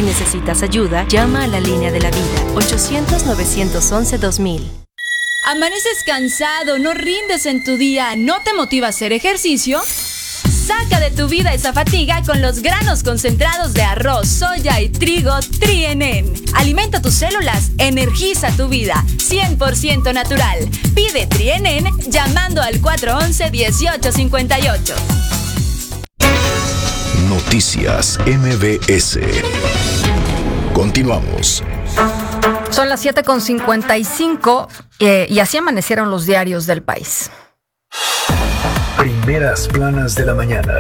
necesitas ayuda, llama a la línea de la vida, 800-911-2000. ¿Amaneces cansado, no rindes en tu día, no te motiva a hacer ejercicio? Saca de tu vida esa fatiga con los granos concentrados de arroz, soya y trigo Trienen. Alimenta tus células, energiza tu vida, 100% natural. Pide Trienen llamando al 411-1858. Noticias MBS. Continuamos. Son las 7:55 y así amanecieron los diarios del país. Primeras planas de la mañana.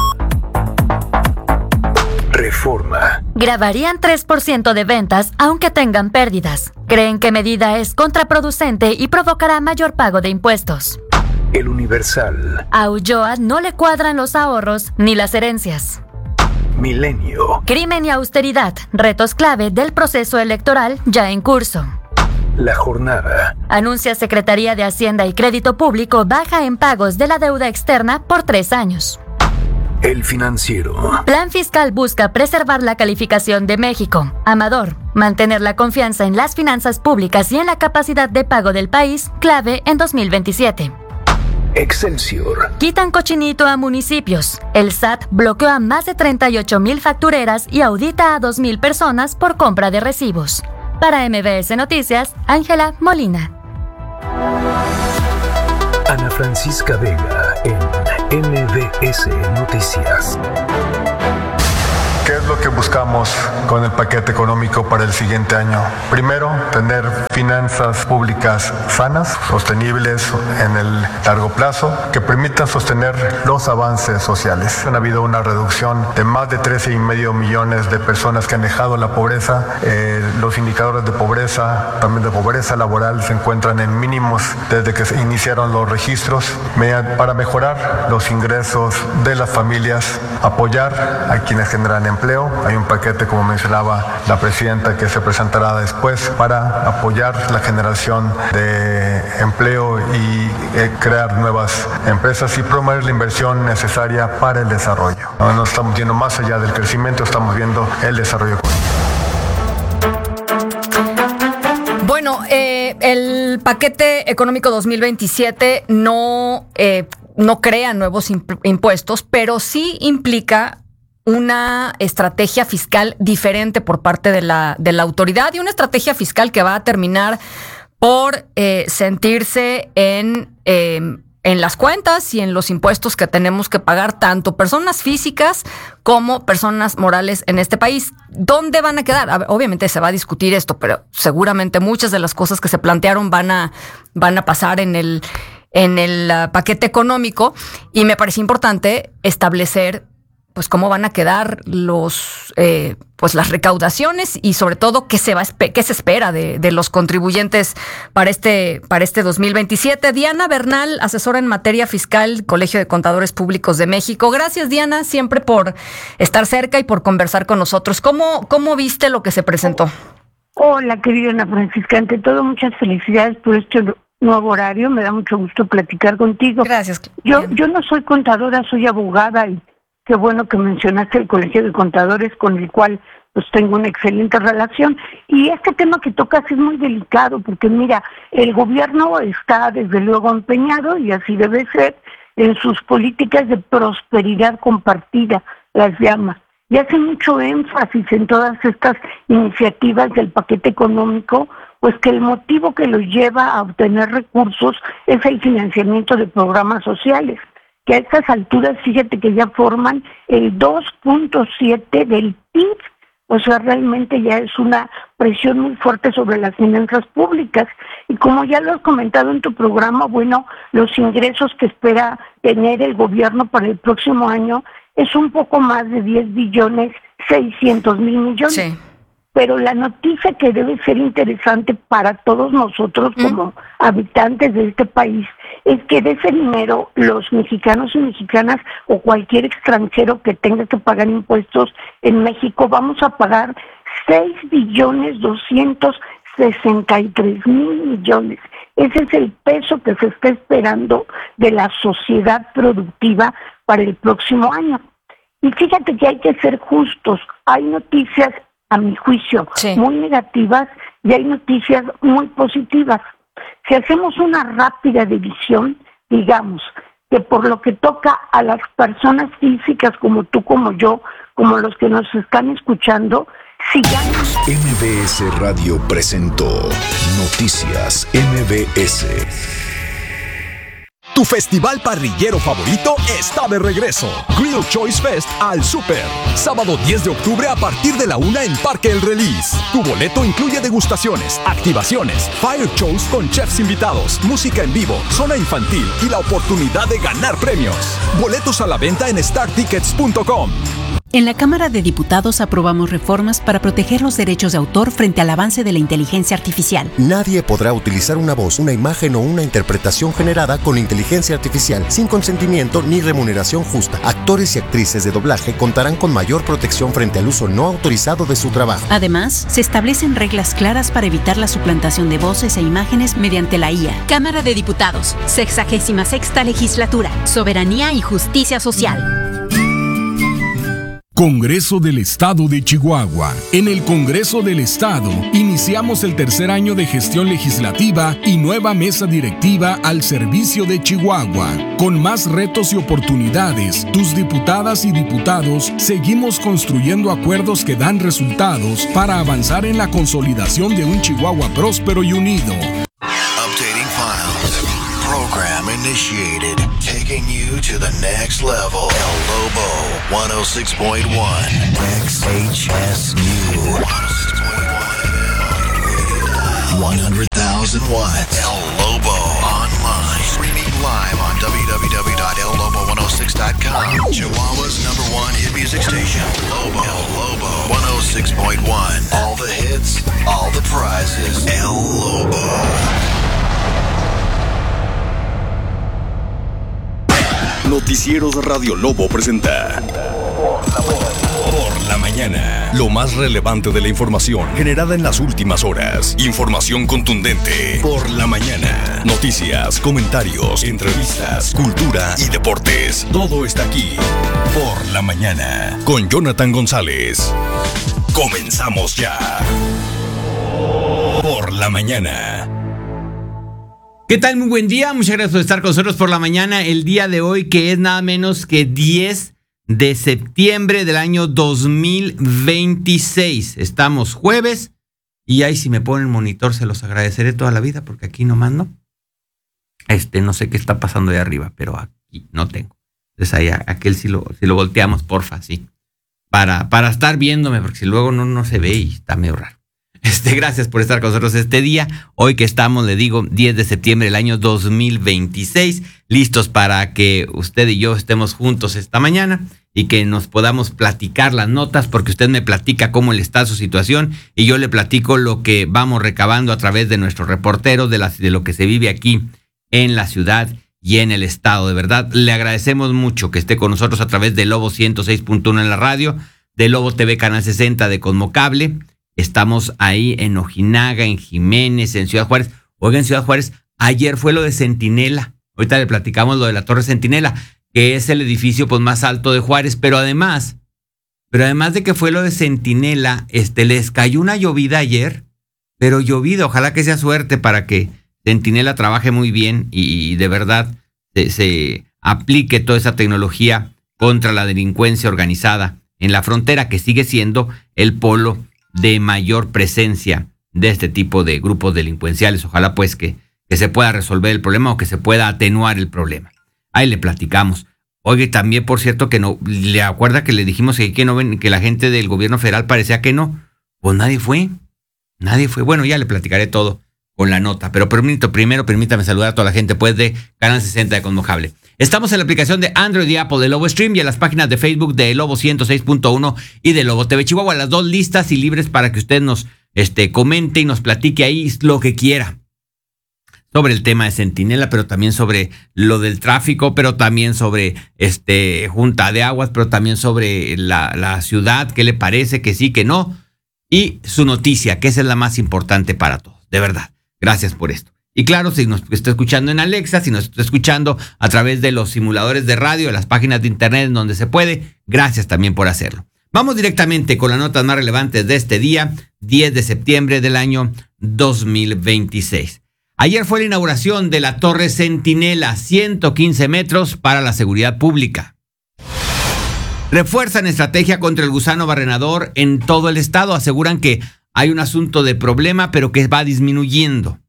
Reforma. Grabarían 3% de ventas aunque tengan pérdidas. Creen que medida es contraproducente y provocará mayor pago de impuestos. El Universal. A Ulloa no le cuadran los ahorros ni las herencias. Milenio. Crimen y austeridad, retos clave del proceso electoral ya en curso. La Jornada. Anuncia Secretaría de Hacienda y Crédito Público baja en pagos de la deuda externa por 3 años. El Financiero. Plan fiscal busca preservar la calificación de México. Amador, mantener la confianza en las finanzas públicas y en la capacidad de pago del país, clave en 2027. Excelsior. Quitan cochinito a municipios. El SAT bloqueó a más de 38,000 factureras y audita a 2,000 personas por compra de recibos. Para MBS Noticias, Ángela Molina. Ana Francisca Vega en MBS Noticias. ¿Qué es lo que buscamos con el paquete económico para el siguiente año? Primero, tener finanzas públicas sanas, sostenibles en el largo plazo, que permitan sostener los avances sociales. Ha habido una reducción de más de 13,5 millones de personas que han dejado la pobreza. Los indicadores de pobreza, también de pobreza laboral, se encuentran en mínimos desde que se iniciaron los registros. Para mejorar los ingresos de las familias, apoyar a quienes generan empleo. Hay un paquete, como mencionaba la presidenta, que se presentará después para apoyar la generación de empleo y crear nuevas empresas y promover la inversión necesaria para el desarrollo. No estamos viendo más allá del crecimiento, estamos viendo el desarrollo. Bueno, el paquete económico 2027 no crea nuevos impuestos, pero sí implica una estrategia fiscal diferente por parte de la autoridad y una estrategia fiscal que va a terminar por sentirse en las cuentas y en los impuestos que tenemos que pagar tanto personas físicas como personas morales en este país. ¿Dónde van a quedar? Obviamente se va a discutir esto, pero seguramente muchas de las cosas que se plantearon van a pasar en el paquete económico, y me parece importante establecer pues cómo van a quedar las recaudaciones y sobre todo qué se espera de los contribuyentes para este 2027. Diana Bernal, asesora en materia fiscal, Colegio de Contadores Públicos de México. Gracias, Diana, siempre por estar cerca y por conversar con nosotros. ¿Cómo viste lo que se presentó? Hola, querida Ana Francisca. Ante todo, muchas felicidades por este nuevo horario. Me da mucho gusto platicar contigo. Gracias. Yo no soy contadora, soy abogada, y qué bueno que mencionaste el Colegio de Contadores, con el cual pues tengo una excelente relación. Y este tema que tocas es muy delicado, porque mira, el gobierno está desde luego empeñado, y así debe ser, en sus políticas de prosperidad compartida, las llama. Y hace mucho énfasis en todas estas iniciativas del paquete económico, pues que el motivo que los lleva a obtener recursos es el financiamiento de programas sociales, que a estas alturas, fíjate que ya forman el 2.7 del PIB, o sea, realmente ya es una presión muy fuerte sobre las finanzas públicas. Y como ya lo has comentado en tu programa, bueno, los ingresos que espera tener el gobierno para el próximo año es un poco más de 10,6 billones. Sí. Pero la noticia que debe ser interesante para todos nosotros como habitantes de este país es que de ese dinero los mexicanos y mexicanas o cualquier extranjero que tenga que pagar impuestos en México vamos a pagar 6,263,000,000,000. Ese es el peso que se está esperando de la sociedad productiva para el próximo año. Y fíjate que hay que ser justos. Hay noticias a mi juicio, Sí. muy negativas y hay noticias muy positivas. Si hacemos una rápida división, digamos que por lo que toca a las personas físicas como tú, como yo, como los que nos están escuchando, sigamos. MBS Radio presentó Noticias MBS. Tu festival parrillero favorito está de regreso. Grill Choice Fest al Super. Sábado 10 de octubre a partir de la 1 en Parque El Release. Tu boleto incluye degustaciones, activaciones, fire shows con chefs invitados, música en vivo, zona infantil y la oportunidad de ganar premios. Boletos a la venta en startickets.com. En la Cámara de Diputados aprobamos reformas para proteger los derechos de autor frente al avance de la inteligencia artificial. Nadie podrá utilizar una voz, una imagen o una interpretación generada con inteligencia artificial sin consentimiento ni remuneración justa. Actores y actrices de doblaje contarán con mayor protección frente al uso no autorizado de su trabajo. Además, se establecen reglas claras para evitar la suplantación de voces e imágenes mediante la IA. Cámara de Diputados, 66ª Legislatura, Soberanía y Justicia Social. Congreso del Estado de Chihuahua. En el Congreso del Estado, iniciamos el tercer año de gestión legislativa y nueva mesa directiva al servicio de Chihuahua. Con más retos y oportunidades, tus diputadas y diputados seguimos construyendo acuerdos que dan resultados para avanzar en la consolidación de un Chihuahua próspero y unido. Updating files. Program initiated. Taking you to the next level. El Lobo 106.1 XHS New 100,000 watts. El Lobo online. Streaming live on www.ellobo106.com. Chihuahua's #1 hit music station. Lobo. El Lobo 106.1. All the hits, all the prizes. El Lobo. Noticieros Radio Lobo presenta Por la Mañana. Lo más relevante de la información generada en las últimas horas. Información contundente. Por la Mañana. Noticias, comentarios, entrevistas, cultura y deportes. Todo está aquí. Por la Mañana. Con Jonathan González. Comenzamos ya. Por la Mañana. ¿Qué tal? Muy buen día. Muchas gracias por estar con nosotros por la mañana. El día de hoy, que es nada menos que 10 de septiembre del año 2026. Estamos jueves. Y ahí si me ponen monitor se los agradeceré toda la vida porque aquí nomás no. No sé qué está pasando de arriba, pero aquí no tengo. Entonces ahí aquel si lo volteamos, porfa, sí. Para estar viéndome, porque si luego no se ve y está medio raro. Gracias por estar con nosotros este día. Hoy que estamos, le digo, 10 de septiembre del año 2026, listos para que usted y yo estemos juntos esta mañana y que nos podamos platicar las notas, porque usted me platica cómo le está su situación y yo le platico lo que vamos recabando a través de nuestros reporteros de lo que se vive aquí en la ciudad y en el estado. De verdad, le agradecemos mucho que esté con nosotros a través de Lobo 106.1 en la radio, de Lobo TV Canal 60 de Cosmocable. Estamos ahí en Ojinaga, en Jiménez, en Ciudad Juárez. Oigan, en Ciudad Juárez, ayer fue lo de Centinela. Ahorita le platicamos lo de la Torre Centinela, que es el edificio pues más alto de Juárez. Pero además de que fue lo de Centinela, les cayó una llovida ayer, pero llovida. Ojalá que sea suerte para que Centinela trabaje muy bien y de verdad se aplique toda esa tecnología contra la delincuencia organizada en la frontera, que sigue siendo el polo de mayor presencia de este tipo de grupos delincuenciales. Ojalá pues que se pueda resolver el problema o que se pueda atenuar el problema. Ahí le platicamos. Oye, también por cierto que no, ¿le acuerda que le dijimos que no ven, que la gente del gobierno federal parecía que no? Pues nadie fue. Bueno, ya le platicaré todo con la nota, pero primero permítame saludar a toda la gente pues de Canal 60 de Cosmocable. Estamos en la aplicación de Android y Apple de Lobo Stream y en las páginas de Facebook de Lobo 106.1 y de Lobo TV Chihuahua, las dos listas y libres para que usted nos comente y nos platique ahí lo que quiera sobre el tema de Centinela, pero también sobre lo del tráfico, pero también sobre Junta de Aguas, pero también sobre la ciudad, qué le parece, que sí, que no, y su noticia, que esa es la más importante para todos, de verdad. Gracias por esto. Y claro, si nos está escuchando en Alexa, si nos está escuchando a través de los simuladores de radio, de las páginas de internet en donde se puede, gracias también por hacerlo. Vamos directamente con las notas más relevantes de este día, 10 de septiembre del año 2026. Ayer fue la inauguración de la Torre Centinela, 115 metros para la seguridad pública. Refuerzan estrategia contra el gusano barrenador en todo el estado. Aseguran que hay un asunto de problema, pero que va disminuyendo.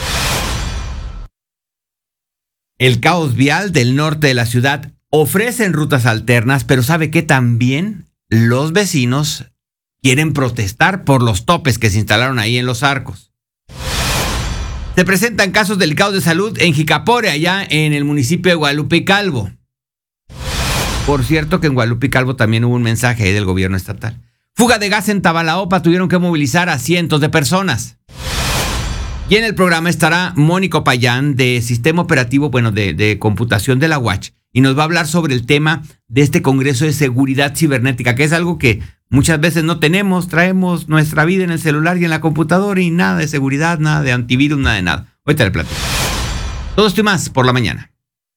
El caos vial del norte de la ciudad ofrecen rutas alternas, pero ¿sabe qué? También los vecinos quieren protestar por los topes que se instalaron ahí en Los Arcos. Se presentan casos delicados de salud en Jicapore, allá en el municipio de Guadalupe y Calvo. Por cierto que en Guadalupe y Calvo también hubo un mensaje ahí del gobierno estatal. Fuga de gas en Tabalaopa, tuvieron que movilizar a cientos de personas. Y en el programa estará Mónico Payán de Sistema Operativo, de Computación de la UACH, y nos va a hablar sobre el tema de este Congreso de Seguridad Cibernética, que es algo que muchas veces no tenemos. Traemos nuestra vida en el celular y en la computadora y nada de seguridad, nada de antivirus, nada de nada. Ahorita le platico. Todo esto y más por la mañana.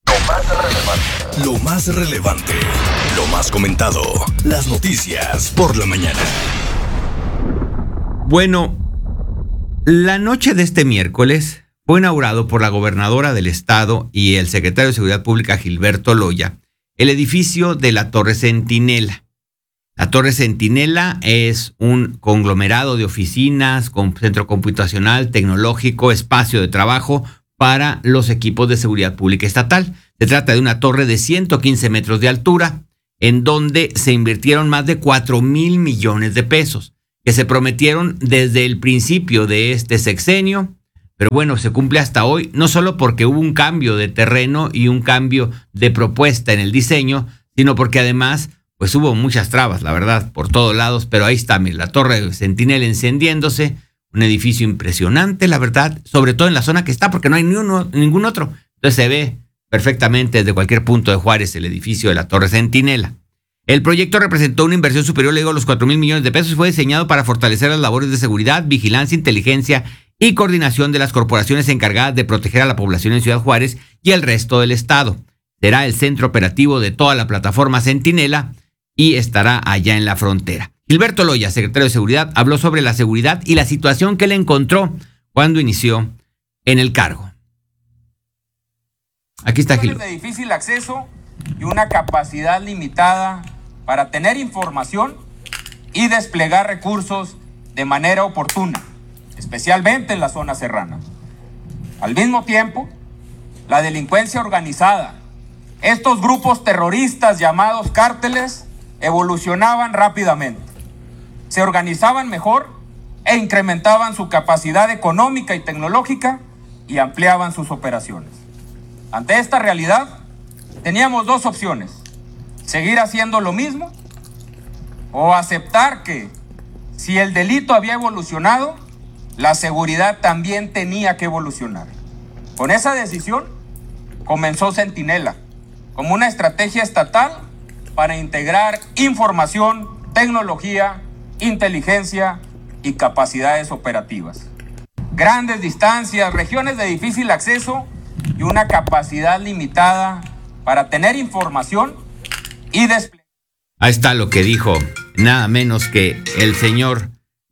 Lo más relevante, lo más comentado, las noticias por la mañana. Bueno, la noche de este miércoles fue inaugurado por la gobernadora del estado y el secretario de Seguridad Pública, Gilberto Loya, el edificio de la Torre Centinela. La Torre Centinela es un conglomerado de oficinas con centro computacional, tecnológico, espacio de trabajo para los equipos de seguridad pública estatal. Se trata de una torre de 115 metros de altura, en donde se invirtieron más de 4,000 millones de pesos, que se prometieron desde el principio de este sexenio, pero bueno, se cumple hasta hoy, no solo porque hubo un cambio de terreno y un cambio de propuesta en el diseño, sino porque además, pues hubo muchas trabas, la verdad, por todos lados, pero ahí está, mira, la Torre Centinela encendiéndose, un edificio impresionante, la verdad, sobre todo en la zona que está, porque no hay ningún otro. Entonces se ve perfectamente desde cualquier punto de Juárez el edificio de la Torre Centinela. El proyecto representó una inversión superior a los 4,000 millones de pesos y fue diseñado para fortalecer las labores de seguridad, vigilancia, inteligencia y coordinación de las corporaciones encargadas de proteger a la población en Ciudad Juárez y el resto del estado. Será el centro operativo de toda la plataforma Centinela y estará allá en la frontera. Gilberto Loya, secretario de Seguridad, habló sobre la seguridad y la situación que él encontró cuando inició en el cargo. Aquí está Gilberto. De difícil acceso y una capacidad limitada para tener información y desplegar recursos de manera oportuna, especialmente en la zona serrana. Al mismo tiempo, la delincuencia organizada, estos grupos terroristas llamados cárteles, evolucionaban rápidamente. Se organizaban mejor e incrementaban su capacidad económica y tecnológica y ampliaban sus operaciones. Ante esta realidad, teníamos dos opciones: seguir haciendo lo mismo o aceptar que, si el delito había evolucionado, la seguridad también tenía que evolucionar. Con esa decisión, comenzó Centinela, como una estrategia estatal para integrar información, tecnología, inteligencia y capacidades operativas. Grandes distancias, regiones de difícil acceso y una capacidad limitada para tener información y desplegar. Ahí está lo que dijo nada menos que el señor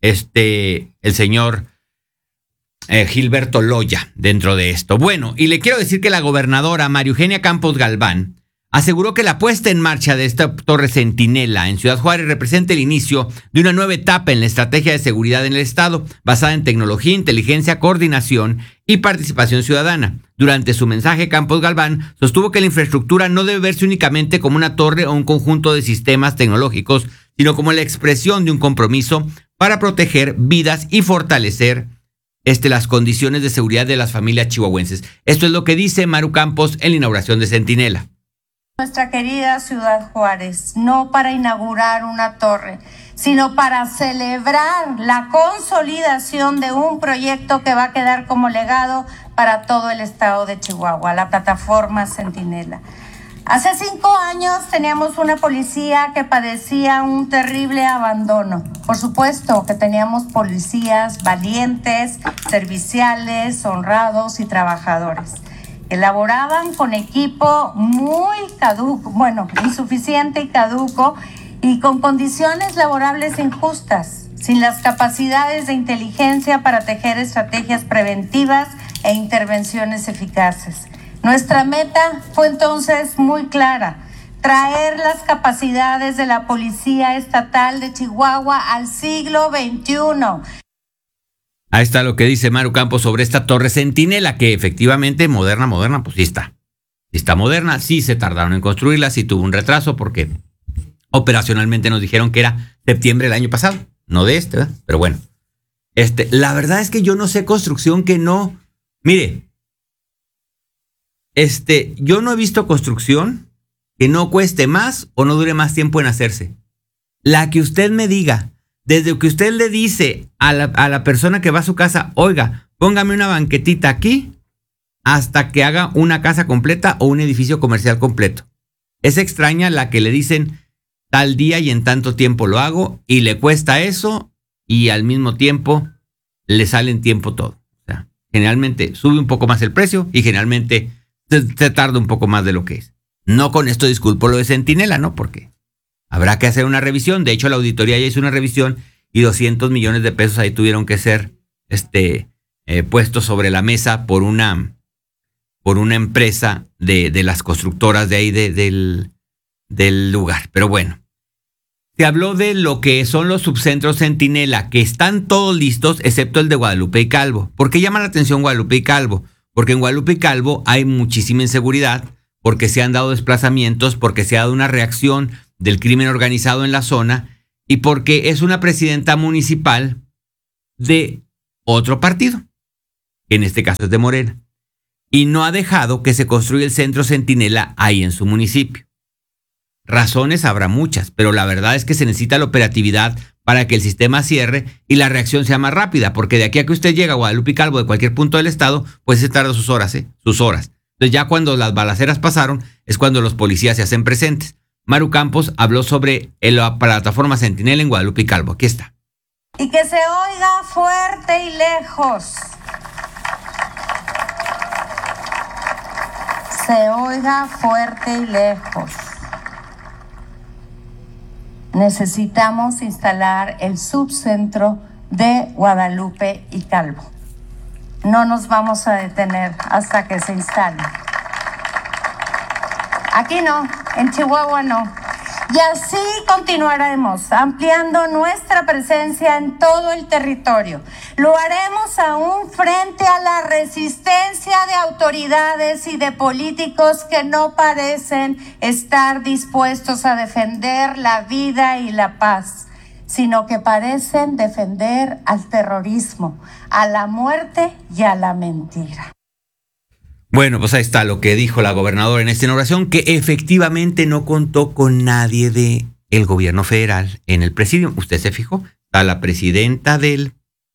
Gilberto Loya dentro de esto. Bueno, y le quiero decir que la gobernadora María Eugenia Campos Galván aseguró que la puesta en marcha de esta Torre Centinela en Ciudad Juárez representa el inicio de una nueva etapa en la estrategia de seguridad en el estado, basada en tecnología, inteligencia, coordinación y participación ciudadana. Durante su mensaje, Campos Galván sostuvo que la infraestructura no debe verse únicamente como una torre o un conjunto de sistemas tecnológicos, sino como la expresión de un compromiso para proteger vidas y fortalecer las condiciones de seguridad de las familias chihuahuenses. Esto es lo que dice Maru Campos en la inauguración de Centinela. Nuestra querida Ciudad Juárez, no para inaugurar una torre, sino para celebrar la consolidación de un proyecto que va a quedar como legado para todo el estado de Chihuahua, la plataforma Centinela. Hace 5 años teníamos una policía que padecía un terrible abandono. Por supuesto que teníamos policías valientes, serviciales, honrados y trabajadores. Elaboraban con equipo muy insuficiente y caduco, y con condiciones laborables injustas, sin las capacidades de inteligencia para tejer estrategias preventivas e intervenciones eficaces. Nuestra meta fue entonces muy clara: traer las capacidades de la Policía Estatal de Chihuahua al siglo XXI. Ahí está lo que dice Maru Campos sobre esta torre Centinela, que efectivamente moderna, pues sí está. Sí está moderna, sí se tardaron en construirla, sí tuvo un retraso porque operacionalmente nos dijeron que era septiembre del año pasado, no de este, ¿verdad? Pero bueno, la verdad es que yo no sé construcción que no... Mire, yo no he visto construcción que no cueste más o no dure más tiempo en hacerse. La que usted me diga, desde que usted le dice a la persona que va a su casa, oiga, póngame una banquetita aquí, hasta que haga una casa completa o un edificio comercial completo. Es extraña la que le dicen tal día y en tanto tiempo lo hago y le cuesta eso y al mismo tiempo le sale en tiempo todo. O sea, generalmente sube un poco más el precio y generalmente se tarda un poco más de lo que es. No con esto disculpo lo de Centinela, ¿no? Porque habrá que hacer una revisión. De hecho, la auditoría ya hizo una revisión y 200 millones de pesos ahí tuvieron que ser puestos sobre la mesa por una empresa de las constructoras de ahí del lugar. Pero bueno, se habló de lo que son los subcentros Centinela, que están todos listos, excepto el de Guadalupe y Calvo. ¿Por qué llama la atención Guadalupe y Calvo? Porque en Guadalupe y Calvo hay muchísima inseguridad, porque se han dado desplazamientos, porque se ha dado una reacción del crimen organizado en la zona y porque es una presidenta municipal de otro partido, que en este caso es de Morena, y no ha dejado que se construya el centro Centinela ahí en su municipio. Razones habrá muchas, pero la verdad es que se necesita la operatividad para que el sistema cierre y la reacción sea más rápida, porque de aquí a que usted llega a Guadalupe y Calvo de cualquier punto del estado, pues se tarda sus horas. Entonces ya cuando las balaceras pasaron es cuando los policías se hacen presentes. Maru Campos habló sobre la plataforma Centinela en Guadalupe y Calvo. Aquí está. Y que se oiga fuerte y lejos. Se oiga fuerte y lejos. Necesitamos instalar el subcentro de Guadalupe y Calvo. No nos vamos a detener hasta que se instale. Aquí no, en Chihuahua no. Y así continuaremos ampliando nuestra presencia en todo el territorio. Lo haremos aún frente a la resistencia de autoridades y de políticos que no parecen estar dispuestos a defender la vida y la paz, sino que parecen defender al terrorismo, a la muerte y a la mentira. Bueno, pues ahí está lo que dijo la gobernadora en esta inauguración, que efectivamente no contó con nadie del gobierno federal en el presidio. Usted se fijó, está la presidenta del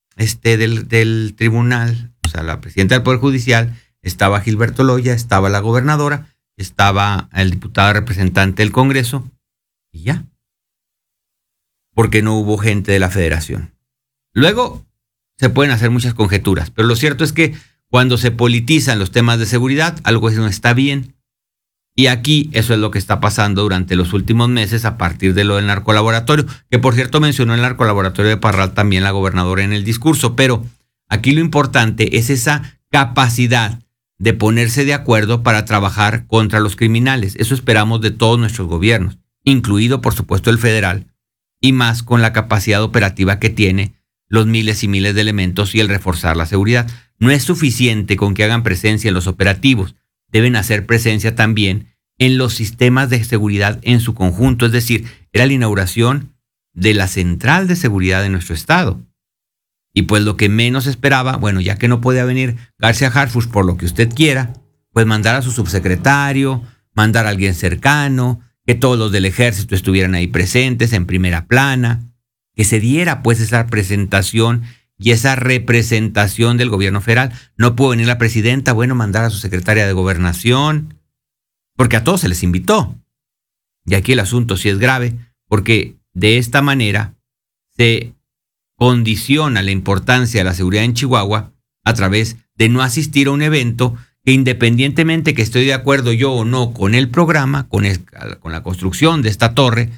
tribunal, o sea, la presidenta del Poder Judicial, estaba Gilberto Loya, estaba la gobernadora, estaba el diputado representante del Congreso y ya. Porque no hubo gente de la federación. Luego se pueden hacer muchas conjeturas, pero lo cierto es que cuando se politizan los temas de seguridad, algo no está bien. Y aquí eso es lo que está pasando durante los últimos meses a partir de lo del narcolaboratorio, que por cierto mencionó el narcolaboratorio de Parral también la gobernadora en el discurso, pero aquí lo importante es esa capacidad de ponerse de acuerdo para trabajar contra los criminales. Eso esperamos de todos nuestros gobiernos, incluido por supuesto el federal, y más con la capacidad operativa que tiene los miles y miles de elementos y el reforzar la seguridad. No es suficiente con que hagan presencia en los operativos, deben hacer presencia también en los sistemas de seguridad en su conjunto. Es decir, era la inauguración de la central de seguridad de nuestro estado. Y pues lo que menos esperaba, bueno, ya que no podía venir García Harfuch por lo que usted quiera, pues mandar a su subsecretario, mandar a alguien cercano, que todos los del ejército estuvieran ahí presentes en primera plana, que se diera pues esa presentación y esa representación del gobierno federal. No pudo venir la presidenta, bueno, mandar a su secretaria de Gobernación, porque a todos se les invitó. Y aquí el asunto sí es grave, porque de esta manera se condiciona la importancia de la seguridad en Chihuahua a través de no asistir a un evento que, independientemente que estoy de acuerdo yo o no con el programa, con la construcción de esta torre,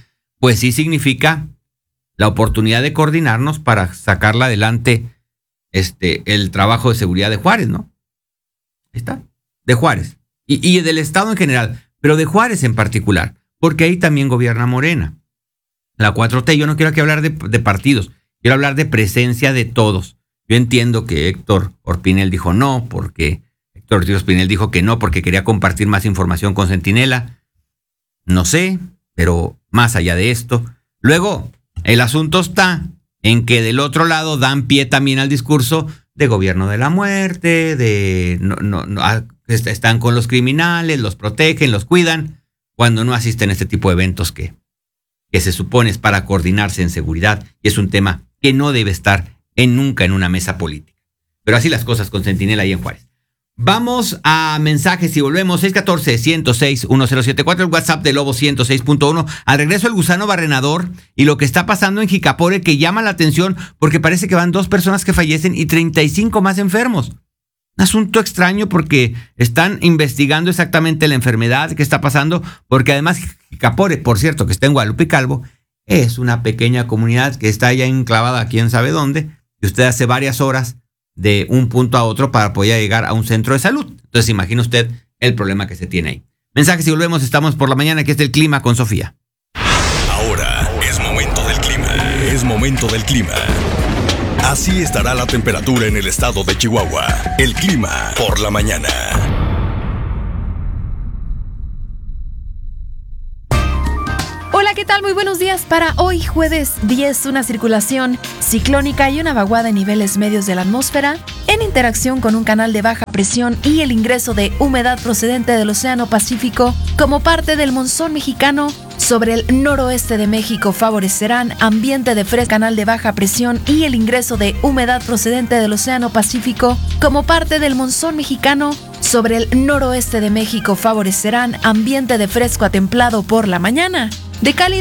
pues sí significa la oportunidad de coordinarnos para sacarla adelante el trabajo de seguridad de Juárez, ¿no? Ahí está, de Juárez. Y del Estado en general, pero de Juárez en particular, porque ahí también gobierna Morena. La 4T, yo no quiero aquí hablar de partidos, quiero hablar de presencia de todos. Yo entiendo que Héctor Orpinel dijo no, porque Héctor Orpinel dijo que no, porque quería compartir más información con Centinela. No sé, pero más allá de esto. Luego, el asunto está en que del otro lado dan pie también al discurso de gobierno de la muerte, de están con los criminales, los protegen, los cuidan, cuando no asisten a este tipo de eventos que se supone es para coordinarse en seguridad, y es un tema que no debe estar nunca en una mesa política. Pero así las cosas con Centinela y en Juárez. Vamos a mensajes y volvemos. 614-106-1074, el WhatsApp de Lobo 106.1. Al regreso, el gusano barrenador y lo que está pasando en Jicapore, que llama la atención porque parece que van 2 personas que fallecen y 35 más enfermos. Un asunto extraño porque están investigando exactamente la enfermedad que está pasando, porque además Jicapore, por cierto, que está en Guadalupe Calvo, es una pequeña comunidad que está ya enclavada quién sabe dónde, y usted hace varias horas de un punto a otro para poder llegar a un centro de salud. Entonces imagina usted el problema que se tiene ahí. Mensajes y volvemos, estamos por la mañana, aquí está el clima con Sofía. Ahora es momento del clima. Es momento del clima. Así estará la temperatura en el estado de Chihuahua. El clima por la mañana. Hola, ¿qué tal? Muy buenos días. Para hoy, jueves 10, una circulación ciclónica y una vaguada en niveles medios de la atmósfera, en interacción con un canal de baja presión y el ingreso de humedad procedente del Océano Pacífico como parte del monzón mexicano sobre el noroeste de México favorecerán ambiente de fresco. Canal de baja presión y el ingreso de humedad procedente del Océano Pacífico como parte del monzón mexicano sobre el noroeste de México favorecerán ambiente de fresco a templado por la mañana. De cálido